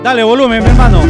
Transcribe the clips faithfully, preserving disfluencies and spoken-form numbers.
Dale volumen, mi hermano.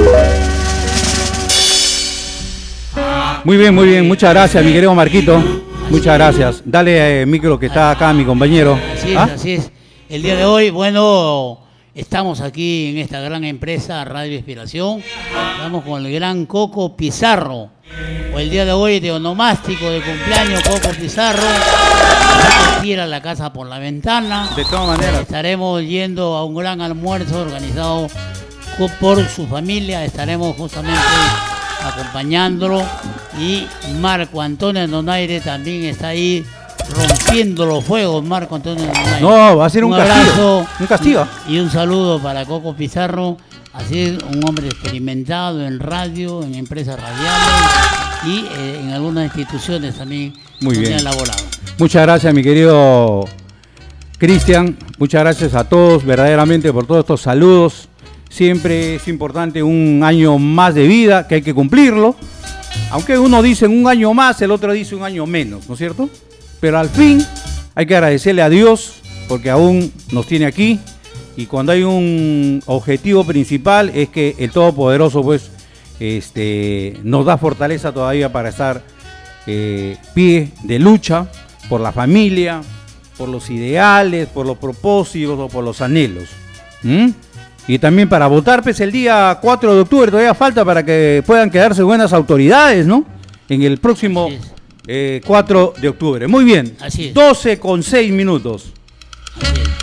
Muy bien, muy bien. Muchas gracias, mi querido Marquito. Muchas gracias. Dale eh, micro que está acá mi compañero. Así es, ¿Ah? así es. El día de hoy, bueno, estamos aquí en esta gran empresa Radio Inspiración. Estamos con el gran Coco Pizarro. O el día de hoy de onomástico de cumpleaños, Coco Pizarro. Tira la casa por la ventana. De todas maneras. Estaremos yendo a un gran almuerzo organizado por su familia. Estaremos justamente acompañándolo. Y Marco Antonio Donaire también está ahí rompiendo los fuegos. Marco Antonio Donaire. No, va a ser un, un castigo. abrazo. Un castigo. Y, y un saludo para Coco Pizarro. Así es, un hombre experimentado en radio, en empresas radiales y eh, en algunas instituciones también. Muy bien. Elaborado. Muchas gracias, mi querido Cristian. Muchas gracias a todos verdaderamente por todos estos saludos. Siempre es importante un año más de vida, que hay que cumplirlo. Aunque uno dice un año más, el otro dice un año menos, ¿no es cierto? Pero al fin hay que agradecerle a Dios porque aún nos tiene aquí. Y cuando hay un objetivo principal es que el Todopoderoso pues, este, nos da fortaleza todavía para estar eh, pie de lucha por la familia, por los ideales, por los propósitos o por los anhelos. ¿Mm? Y también para votar pues el día cuatro de octubre, todavía falta para que puedan quedarse buenas autoridades, ¿no? En el próximo eh, cuatro de octubre. Muy bien, así es. doce con seis minutos. Así es.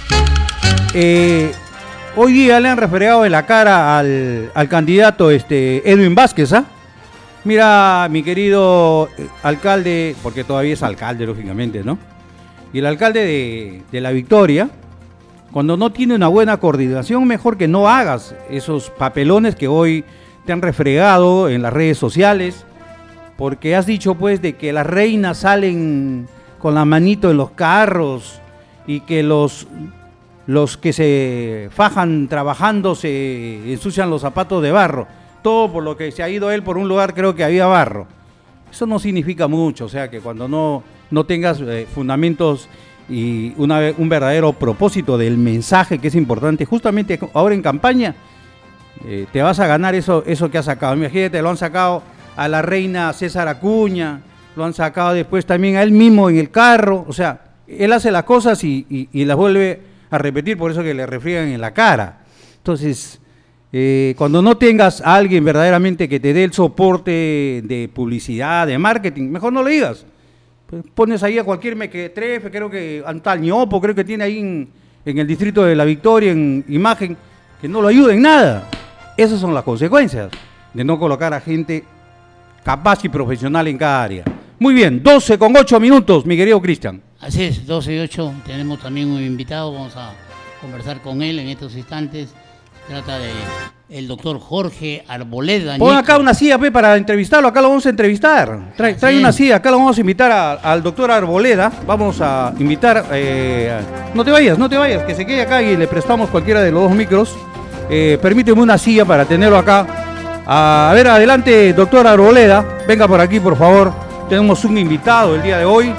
Eh, hoy día le han refregado en la cara al, al candidato este, Edwin Vázquez, ¿ah? Mira, mi querido alcalde, porque todavía es alcalde, lógicamente, ¿no? Y el alcalde de, de La Victoria, cuando no tiene una buena coordinación, mejor que no hagas esos papelones que hoy te han refregado en las redes sociales, porque has dicho pues de que las reinas salen con la manito en los carros y que los, los que se fajan trabajando se ensucian los zapatos de barro. Todo por lo que se ha ido él por un lugar, creo que había barro. Eso no significa mucho, o sea que cuando no, no tengas eh, fundamentos y una, un verdadero propósito del mensaje que es importante, justamente ahora en campaña, eh, te vas a ganar eso, eso que has sacado. Imagínate, lo han sacado a la reina César Acuña, lo han sacado después también a él mismo en el carro, o sea, él hace las cosas y, y, y las vuelve a repetir, por eso que le refriegan en la cara. Entonces, eh, cuando no tengas a alguien verdaderamente que te dé el soporte de publicidad, de marketing, mejor no le digas. Pues pones ahí a cualquier mequetrefe, creo que a un tal ñopo, creo que tiene ahí en, en el distrito de La Victoria, en imagen, que no lo ayuda en nada. Esas son las consecuencias de no colocar a gente capaz y profesional en cada área. Muy bien, doce con ocho minutos, mi querido Cristian. Así es, doce y ocho, tenemos también un invitado, vamos a conversar con él en estos instantes. Trata de el doctor Jorge Arboleda. Pon acá una silla pe, para entrevistarlo, acá lo vamos a entrevistar. Trae, trae una silla, acá lo vamos a invitar a, al doctor Arboleda. Vamos a invitar, eh, no te vayas, no te vayas, que se quede acá y le prestamos cualquiera de los dos micros. Eh, permíteme una silla para tenerlo acá. A ver, adelante, doctor Arboleda, venga por aquí, por favor. Tenemos un invitado el día de hoy.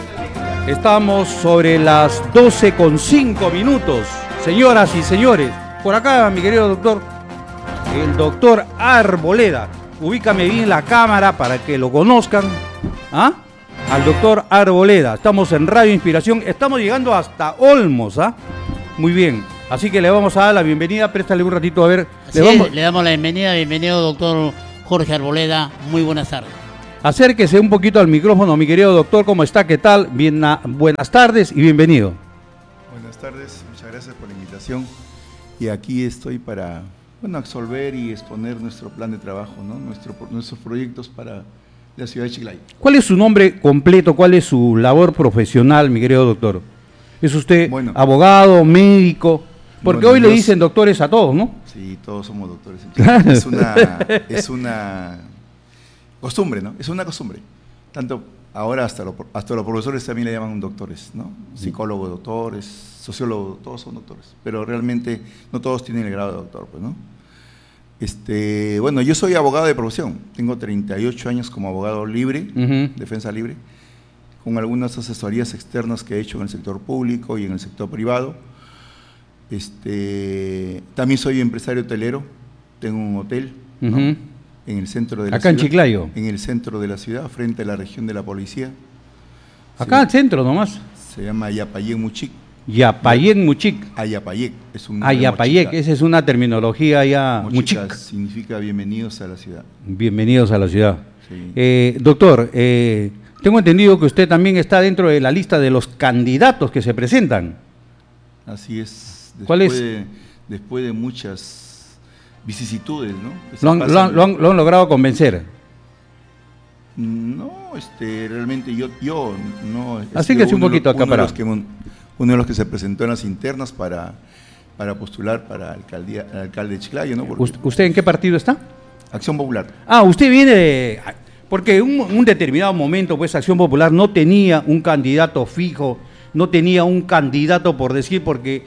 Estamos sobre las doce con cinco minutos, señoras y señores. Por acá, mi querido doctor, el doctor Arboleda. Ubícame bien la cámara para que lo conozcan. ¿Ah? Al doctor Arboleda. Estamos en Radio Inspiración. Estamos llegando hasta Olmos. ¿Ah? Muy bien. Así que le vamos a dar la bienvenida. Préstale un ratito a ver. Le, vamos... es, le damos la bienvenida. Bienvenido, doctor Jorge Arboleda. Muy buenas tardes. Acérquese un poquito al micrófono, mi querido doctor. ¿Cómo está? ¿Qué tal? Bien, buenas tardes y bienvenido. Buenas tardes. Muchas gracias por la invitación. Y aquí estoy para, bueno, absolver y exponer nuestro plan de trabajo, ¿no? Nuestro, nuestros proyectos para la ciudad de Chiclayo. ¿Cuál es su nombre completo? ¿Cuál es su labor profesional, mi querido doctor? ¿Es usted bueno, abogado, médico? Porque bueno, hoy le dicen doctores a todos, ¿no? Sí, todos somos doctores. Es una, es una costumbre, ¿no? Es una costumbre. Tanto ahora hasta, lo, hasta los profesores también le llaman doctores, ¿no? Psicólogos, doctores, sociólogos, todos son doctores, pero realmente no todos tienen el grado de doctor, pues, ¿no? Este, bueno, yo soy abogado de profesión, tengo treinta y ocho años como abogado libre, uh-huh. defensa libre, con algunas asesorías externas que he hecho en el sector público y en el sector privado. Este, también soy empresario hotelero, tengo un hotel, ¿no? Uh-huh. En el centro de la Acá ciudad. en Chiclayo. En el centro de la ciudad, frente a la región de la policía. Acá Se- al centro nomás. Se llama Ayapayén Muchic. Yapayén Muchic. Ayapayek es un nombre Ayapayek, mochica. esa es una terminología ya Mochica Muchic. significa bienvenidos a la ciudad. Bienvenidos a la ciudad. Sí. Eh, doctor, eh, tengo entendido que usted también está dentro de la lista de los candidatos que se presentan. Así es. Después ¿Cuál es? De, después de muchas vicisitudes, ¿no? Que se Lo han, pasan- lo han- lo han- lo han logrado convencer. No, este, realmente yo, yo no. he Acérquese sido un uno de poquito los- acá uno de para- los que mon- uno de los que se presentó en las internas para, para postular para alcaldía, al alcalde de Chiclayo, ¿no? Porque- ¿Us- ¿Usted en qué partido está? Acción Popular. Ah, usted viene de... Porque en un, un determinado momento, pues Acción Popular no tenía un candidato fijo, no tenía un candidato por decir, porque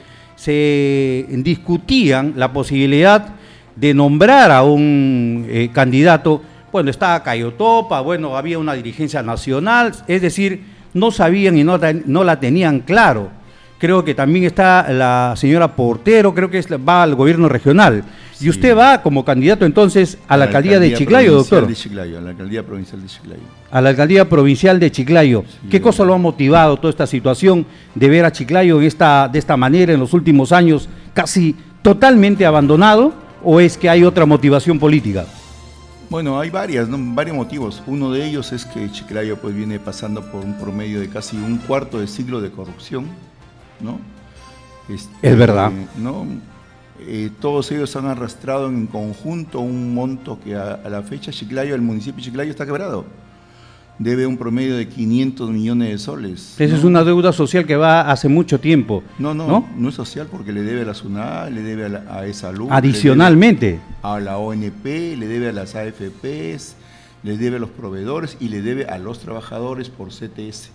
se discutían la posibilidad de nombrar a un eh, candidato. Bueno, estaba Cayotopa, bueno, había una dirigencia nacional, es decir, no sabían y no, ten- no la tenían claro. Creo que también está la señora Portero, creo que es, va al gobierno regional. Sí. Y usted va como candidato entonces a la alcaldía de Chiclayo, provincial doctor. de Chiclayo, a la alcaldía provincial de Chiclayo. A la alcaldía provincial de Chiclayo. Sí, ¿Qué yo- cosa lo ha motivado toda esta situación de ver a Chiclayo en esta, de esta manera en los últimos años casi totalmente abandonado? ¿O es que hay otra motivación política? Bueno, hay varias, ¿no? varios motivos. Uno de ellos es que Chiclayo pues viene pasando por un promedio de casi un cuarto de siglo de corrupción, ¿no? Este, Es verdad. ¿no? Eh, todos ellos han arrastrado en conjunto un monto que a, a la fecha Chiclayo, el municipio de Chiclayo está quebrado. Debe un promedio de quinientos millones de soles. Esa ¿no? es una deuda social que va hace mucho tiempo. No, no, ¿no? no, es social porque le debe a la SUNA, le debe a, la, a E-Salud, Adicionalmente. le debe a la O N P, le debe a las A F Pes, le debe a los proveedores y le debe a los trabajadores por C T S.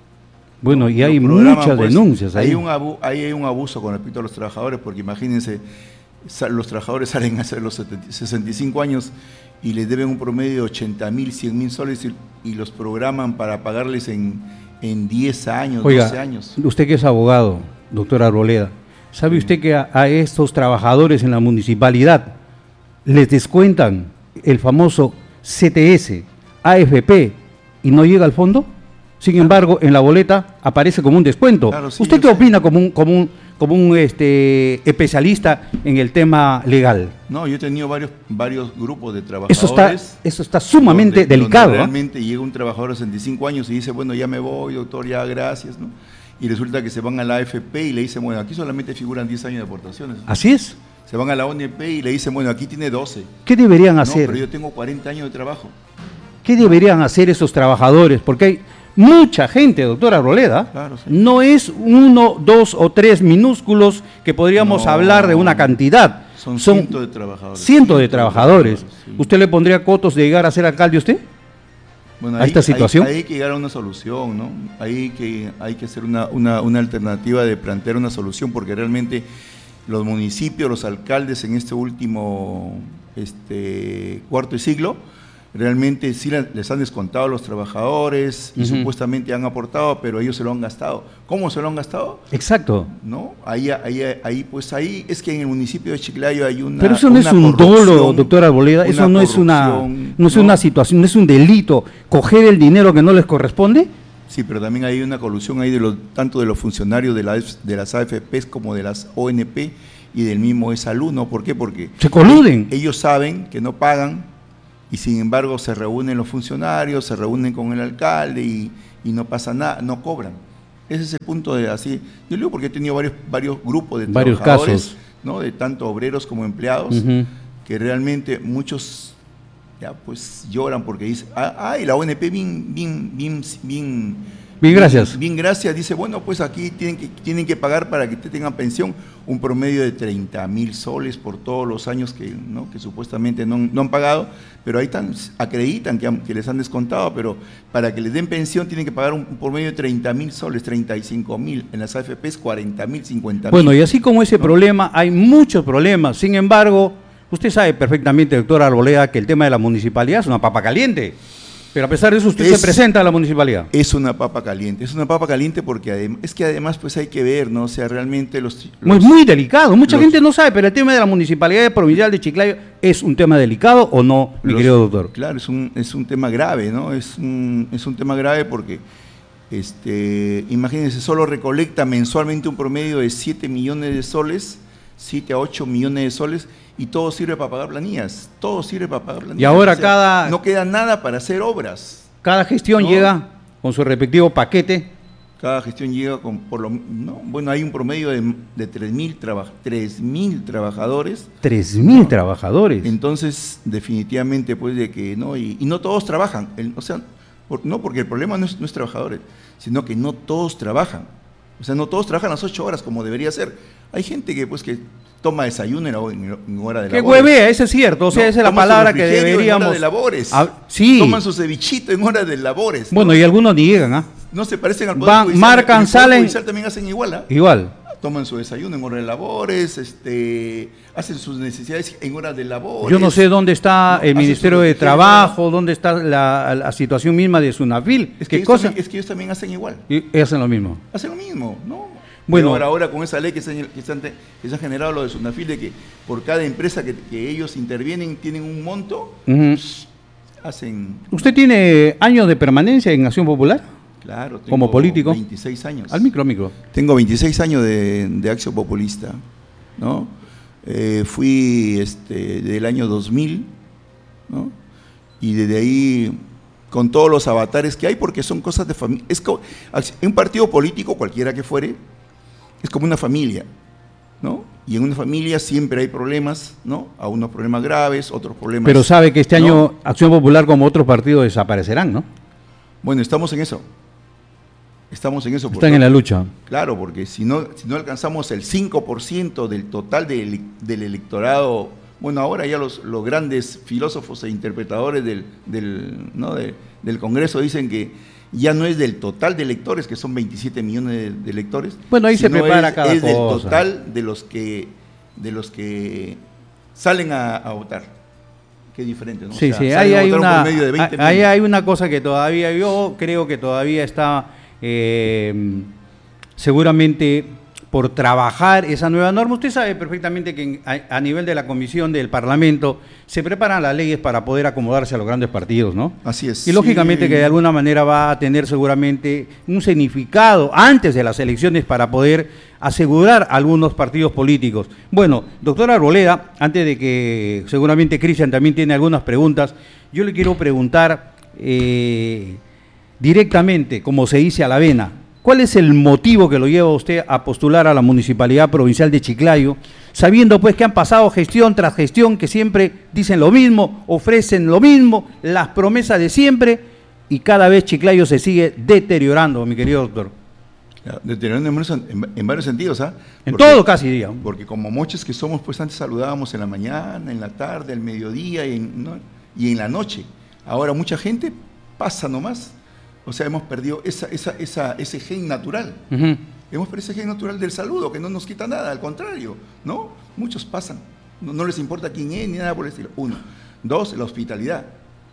Bueno, y Los hay programas, muchas pues, denuncias ahí. Hay un, abu- ahí hay un abuso con respecto a los trabajadores, porque imagínense, sa- los trabajadores salen a hacer los setenta sesenta y cinco años y les deben un promedio de ochenta mil, cien mil soles y, y los programan para pagarles en, en diez años, Oiga, doce años. usted que es abogado, doctora Arboleda, ¿sabe Sí. usted que a, a estos trabajadores en la municipalidad les descuentan el famoso C T S, A F P y no llega al fondo? Sin embargo, en la boleta aparece como un descuento. Claro, sí, ¿Usted yo qué sé. opina como un, como un, como un este, especialista en el tema legal? No, yo he tenido varios, varios grupos de trabajadores. Eso está, eso está sumamente donde- delicado. donde ¿ah? realmente llega un trabajador de sesenta y cinco años y dice, bueno, ya me voy, doctor, ya gracias, ¿no? Y resulta que se van a la A F P y le dicen, bueno, aquí solamente figuran diez años de aportaciones. Así es. Se van a la O N P y le dicen, bueno, aquí tiene doce. ¿Qué deberían No, hacer? pero yo tengo cuarenta años de trabajo. ¿Qué deberían hacer esos trabajadores? Porque hay mucha gente, doctora Arboleda. Claro, sí. No es uno, dos o tres minúsculos que podríamos No. hablar de una cantidad. Son cientos de trabajadores. Cientos de trabajadores. sí. ¿Usted le pondría cotos de llegar a ser alcalde usted? Bueno, a esta situación? Hay, hay que llegar a una solución, ¿no? Hay que, hay que hacer una, una, una alternativa de plantear una solución, porque realmente los municipios, los alcaldes en este último este, cuarto de siglo, realmente sí la- les han descontado a los trabajadores y Ujú. supuestamente han aportado, pero ellos se lo han gastado. ¿Cómo se lo han gastado? Exacto. ¿No? Ahí, ahí, ahí, pues ahí es que en el municipio de Chiclayo hay una. Pero eso no es una un dolo, corrupción, doctora Arboleda. Eso una no es una, corrupción, no es ¿no? una situación, no es un delito. ¿Coger el dinero que no les corresponde? Sí, pero también hay una colusión ahí de los, tanto de los funcionarios de, la, de las A F Pes como de las O N P y del mismo E-Salud, ¿no? ¿Por qué? Porque Se coluden. ellos saben que no pagan y sin embargo se reúnen los funcionarios, se reúnen con el alcalde y, y no pasa nada, no cobran. Ese es el punto de así. Yo digo porque he tenido varios, varios grupos de Varios trabajadores, casos. ¿no? De tanto obreros como empleados, Ujú. que realmente muchos ya pues lloran porque dicen, ah, ay, la O N P bien, bien, bien, bien, Bien, gracias. Bien, gracias. Dice, bueno, pues aquí tienen que, tienen que pagar para que te tengan pensión un promedio de treinta mil soles por todos los años que, ¿no? que supuestamente no, no han pagado, pero ahí están, acreditan que, han- que les han descontado, pero para que les den pensión tienen que pagar un, un promedio de treinta mil soles, treinta y cinco mil, en las A F Pes cuarenta mil, cincuenta mil. Bueno, y así como ese problema, hay muchos problemas. Sin embargo, usted sabe perfectamente, doctora Arboleda, que el tema de la municipalidad es una papa caliente. Pero a pesar de eso usted es, se presenta a la municipalidad. Es una papa caliente, es una papa caliente porque adem es que además pues hay que ver, ¿no? O sea, realmente los... los Es muy delicado, mucha los, gente no sabe, pero el tema de la municipalidad provincial de Chiclayo es un tema delicado o no, mi los, querido doctor. Claro, es un, es un tema grave, ¿no? Es un, es un tema grave porque, este, imagínense, solo recolecta mensualmente un promedio de siete millones de soles, siete a ocho millones de soles, y todo sirve para pagar planillas, todo sirve para pagar planillas. Y ahora o sea, cada... no queda nada para hacer obras. Cada gestión ¿no? llega con su respectivo paquete. Cada gestión llega con, por lo, ¿no? Bueno, hay un promedio de, de tres mil trabajadores. tres mil ¿no? trabajadores. Entonces, definitivamente, pues, de que, ¿no? Y, y no todos trabajan, el, o sea, por, no porque el problema no es, no es trabajadores, sino que no todos trabajan. O sea, no todos trabajan las ocho horas como debería ser. Hay gente que, pues, que toma desayuno en, en, en hora de ¡Qué labores. huevea! Eso es cierto, o sea, No, esa es la toman su palabra que refrigerio deberíamos... en hora de labores. Ah, sí. Toman su cevichito en hora de labores. Bueno, ¿no? y algunos ni llegan, ¿ah? No se parecen al Poder Van, Judicial. marcan, en el Poder salen... Judicial también hacen igual, ¿ah? Igual. Toman su desayuno en hora de labores, este, hacen sus necesidades en hora de labores. Yo no sé dónde está No, el hacen Ministerio su de refrigerio, Trabajo, dónde está la, la situación misma de Sunafil. Es que, ¿Qué ellos cosa? también, es que ellos también hacen igual. Y hacen lo mismo. Hacen lo mismo, ¿no? Bueno. Pero ahora, ahora con esa ley que se, que, se han, que se ha generado lo de Sunafil, de que por cada empresa que, que ellos intervienen tienen un monto, Uh-huh. hacen... ¿Usted tiene años de permanencia en Acción Popular? Claro, tengo Como político. veintiséis años. Al micro, micro. Tengo veintiséis años de, de Acción Populista, ¿no? Eh, fui este, del año dos mil, ¿no? Y desde ahí, con todos los avatares que hay, porque son cosas de familia. Es como, un partido político, cualquiera que fuere, es como una familia, ¿no? Y en una familia siempre hay problemas, ¿no? A unos problemas graves, otros problemas... Pero sabe que este ¿no? año Acción Popular como otros partidos desaparecerán, ¿no? Bueno, estamos en eso. Estamos en eso. Están en la lucha. Claro, porque si no, si no alcanzamos el cinco por ciento del total del, del electorado, bueno, ahora ya los, los grandes filósofos e interpretadores del, del, ¿no? de, del Congreso dicen que ya no es del total de electores, que son veintisiete millones de, de electores. Bueno, ahí se prepara es, cada es cosa. del total de los que, de los que salen a, a votar. Qué diferente, ¿no? Sí, o sea, sí, salen ahí a hay, votar un una, promedio de veinte ahí millones. hay una cosa que todavía, yo creo que todavía está eh, seguramente por trabajar esa nueva norma. Usted sabe perfectamente que en, a, a nivel de la comisión del Parlamento se preparan las leyes para poder acomodarse a los grandes partidos, ¿no? Así es. Y lógicamente sí. que de alguna manera va a tener seguramente un significado antes de las elecciones para poder asegurar algunos partidos políticos. Bueno, doctora Arboleda, antes de que seguramente Cristian también tiene algunas preguntas, yo le quiero preguntar eh, directamente, como se dice a la vena, ¿cuál es el motivo que lo lleva a usted a postular a la Municipalidad Provincial de Chiclayo, sabiendo pues que han pasado gestión tras gestión, que siempre dicen lo mismo, ofrecen lo mismo, las promesas de siempre, y cada vez Chiclayo se sigue deteriorando, mi querido doctor? Deteriorando en, en, en varios sentidos, ¿ah? En todo casi, digamos. Porque como muchos que somos, pues antes saludábamos en la mañana, en la tarde, al mediodía y en, ¿no? y en la noche. Ahora mucha gente pasa nomás. O sea, hemos perdido esa, esa, esa, ese gen natural. Uh-huh. Hemos perdido ese gen natural del saludo, que no nos quita nada, al contrario, ¿no? Muchos pasan. No, no les importa quién es ni nada por el estilo. Uno. Dos, la hospitalidad.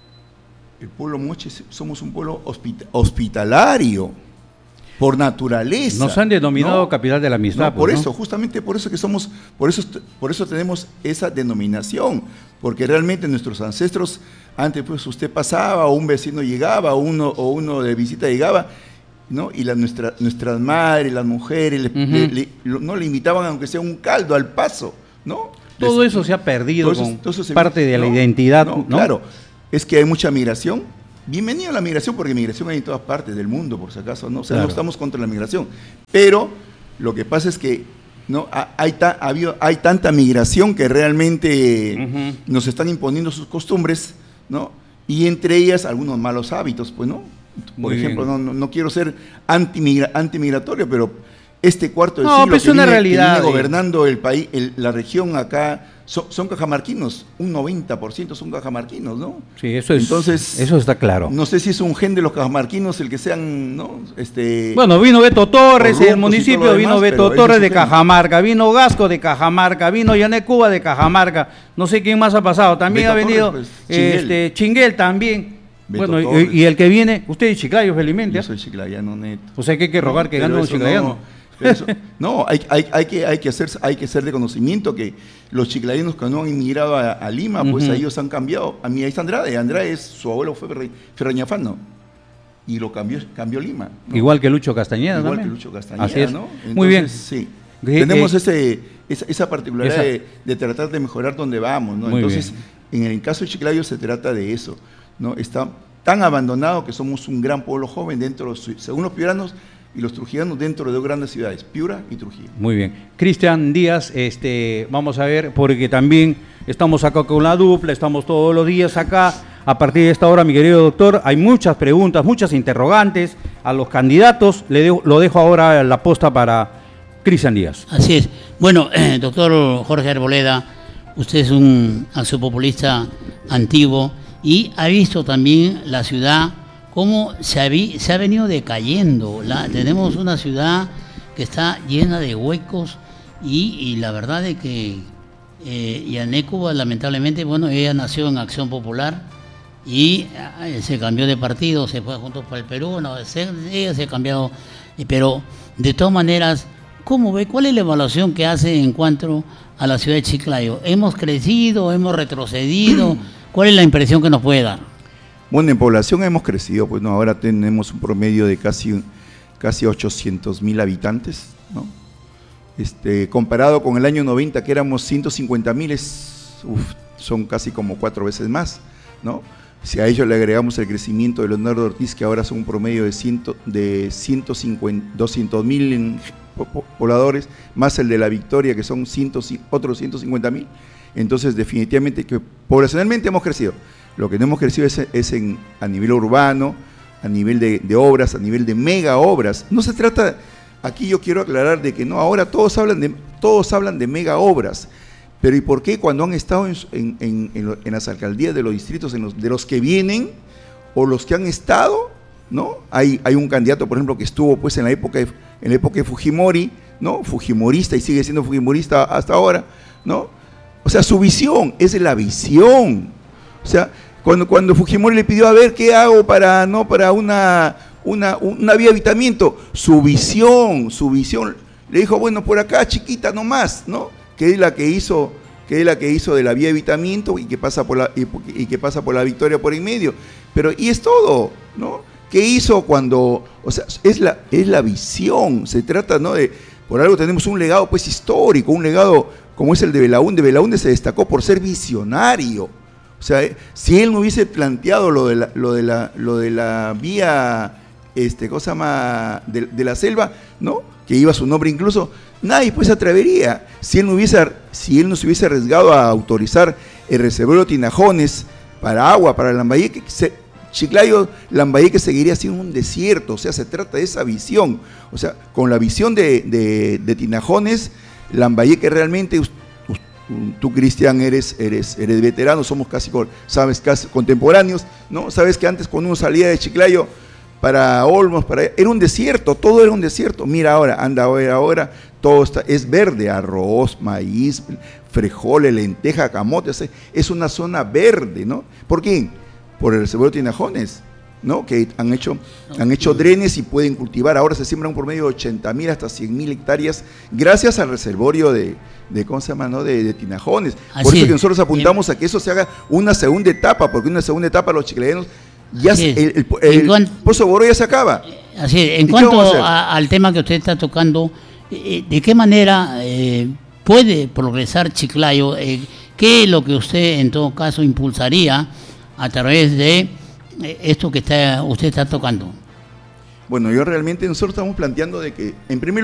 El pueblo moche somos un pueblo hospita hospitalario. Por naturaleza. Nos han denominado ¿no? capital de la amistad. No, por pues, eso, ¿no? justamente por eso que somos, por eso, por eso tenemos esa denominación, porque realmente nuestros ancestros, antes pues usted pasaba, o un vecino llegaba, o uno, o uno de visita llegaba, ¿no? Y la, nuestra, nuestras madres, las mujeres, le, Uh-huh. le, le, no le invitaban aunque sea un caldo al paso, ¿no? Todo Les, eso se ha perdido todo eso, con todo eso se, parte de ¿no? la identidad, no, ¿no? Claro, es que hay mucha migración. Bienvenido a la migración, porque migración hay en todas partes del mundo, por si acaso, ¿no? O sea, claro. no estamos contra la migración. Pero lo que pasa es que ¿no? hay, ta, ha habido, hay tanta migración que realmente uh-huh. nos están imponiendo sus costumbres, ¿no? Y entre ellas algunos malos hábitos, pues, ¿no? Por Muy ejemplo, no, no, no quiero ser antimigra, antimigratorio, pero este cuarto del no, siglo pues que, una viene, realidad, que viene eh. gobernando el país, el, la región acá, son, son cajamarquinos, un noventa por ciento son cajamarquinos, ¿no? Sí, eso es. Entonces, eso está claro. No sé si es un gen de los cajamarquinos el que sean, ¿no? Este, bueno, vino Beto Torres, el municipio demás, vino Beto Torres de Cajamarca, vino Gasco de Cajamarca, vino Yané Cuba de Cajamarca, no sé quién más ha pasado, también Beto ha venido Torres, pues, Chinguel. Este, Chinguel también. Beto Bueno, Torres. y, y el que viene, usted es chiclayo, felizmente. Yo soy chiclayano neto. O sea que hay que rogar No, que pero gane un eso chiclayano. No, pero eso- no, hay, hay, hay, que, hay, que hacer, hay que hacer de conocimiento que los chiclayanos que no han inmigrado a, a Lima, pues Ujú. a ellos han cambiado. A mí ahí está Andrade. Andrade, es, su abuelo fue Ferre- Ferrañafano y lo cambió, cambió Lima. ¿no? Igual que Lucho Castañeda Igual también. que Lucho Castañeda, Así es. ¿no? Entonces, Muy bien. Sí. Eh, Tenemos eh, ese, esa, esa particularidad esa- de, de tratar de mejorar donde vamos, ¿no? Muy Entonces, en el caso de Chiclayo se trata de eso, ¿no? Está tan abandonado que somos un gran pueblo joven dentro, de los- según los piuranos y los trujillanos, dentro de dos grandes ciudades, Piura y Trujillo. Muy bien. Cristian Díaz, este, vamos a ver, porque también estamos acá con la dupla, estamos todos los días acá. A partir de esta hora, mi querido doctor, hay muchas preguntas, muchas interrogantes a los candidatos. Le dejo, lo dejo ahora la posta para Cristian Díaz. Así es. Bueno, eh, doctor Jorge Arboleda, usted es un arzopopulista antiguo y ha visto también la ciudad cómo se ha, vi- se ha venido decayendo. La, tenemos una ciudad que está llena de huecos y, y la verdad es que eh, Yanecuba, lamentablemente, bueno, ella nació en Acción Popular y eh, se cambió de partido, se fue Juntos para el Perú, no, se- ella se ha cambiado, eh, pero de todas maneras, ¿cómo ve? ¿Cuál es la evaluación que hace en cuanto a la ciudad de Chiclayo? ¿Hemos crecido? ¿Hemos retrocedido? ¿Cuál es la impresión que nos puede dar? Bueno, en población hemos crecido, pues no, ahora tenemos un promedio de casi, casi ochocientos mil habitantes, ¿no? Este, comparado con el año noventa, que éramos ciento cincuenta mil, es, uf, son casi como cuatro veces más, ¿no? Si a ello le agregamos el crecimiento de Leonardo Ortiz, que ahora son un promedio de, cien, de ciento cincuenta, doscientos mil pobladores, más el de La Victoria, que son cien, otros ciento cincuenta mil, entonces definitivamente que poblacionalmente hemos crecido. Lo que no hemos crecido es, es en, a nivel urbano, a nivel de, de obras, a nivel de mega obras. No se trata, aquí yo quiero aclarar de que no, ahora todos hablan de, todos hablan de mega obras, pero ¿y por qué cuando han estado en, en, en, en, lo, en las alcaldías de los distritos, en los, de los que vienen o los que han estado, ¿no? Hay, hay un candidato, por ejemplo, que estuvo pues en la época de, en la época de Fujimori, ¿no? Fujimorista y sigue siendo fujimorista hasta ahora, ¿no? O sea, su visión es la visión. O sea, cuando, cuando Fujimori le pidió a ver qué hago para, ¿no? para una, una, una vía de habitamiento, su visión, su visión, le dijo, bueno, por acá chiquita nomás, ¿no? Que es la que hizo, que es la que hizo de la vía de habitamiento y que pasa por la, y, y que pasa por la Victoria por en medio. Pero, y es todo, ¿no? ¿Qué hizo cuando, o sea, es la, es la visión, se trata, ¿no? De, por algo tenemos un legado pues histórico, un legado como es el de Belaúnde. Belaúnde se destacó por ser visionario. O sea, si él no hubiese planteado lo de la, lo de la, lo de la vía, este, cosa más de, de la selva, ¿no? Que iba su nombre incluso, nadie pues se atrevería. Si él no hubiese, si él no se hubiese arriesgado a autorizar el reservorio de Tinajones para agua, para Lambayeque, se, Chiclayo, Lambayeque seguiría siendo un desierto. O sea, se trata de esa visión. O sea, con la visión de, de, de Tinajones, Lambayeque realmente, tú, Cristian, eres, eres, eres veterano, somos casi, sabes, casi contemporáneos, ¿no? Sabes que antes cuando uno salía de Chiclayo para Olmos, para era un desierto, todo era un desierto. Mira ahora, anda ahora, ahora todo está, es verde, arroz, maíz, frijoles, lenteja, camote, es una zona verde, ¿no? ¿Por qué? Por el reservorio de Tinajones, ¿no? Que han hecho, han hecho drenes y pueden cultivar. Ahora se siembran por medio de ochenta mil hasta cien mil hectáreas gracias al reservorio de, de ¿cómo se llama? ¿No? De, de Tinajones. Así por eso es. que nosotros apuntamos a que eso se haga una segunda etapa, porque una segunda etapa los chiclayanos ya se, el, el, el cuan, Pozo Boro ya se acaba. Así es. En cuanto a a, al tema que usted está tocando, eh, ¿de qué manera eh, puede progresar Chiclayo? Eh, ¿Qué es lo que usted en todo caso impulsaría a través de esto que está, usted está tocando? Bueno, yo realmente, nosotros estamos planteando de que, en primer lugar,